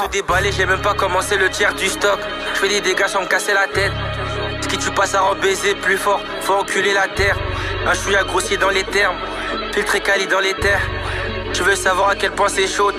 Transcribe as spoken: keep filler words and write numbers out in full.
Tout déballé, j'ai même pas commencé le tiers du stock. Je fais des dégâts sans me casser la tête. Ce qui tue pas ça rend baiser plus fort. Faut enculer la terre. Un chouïa grossier dans les termes. Filtré quali dans les terres. Tu veux savoir à quel point c'est chaud.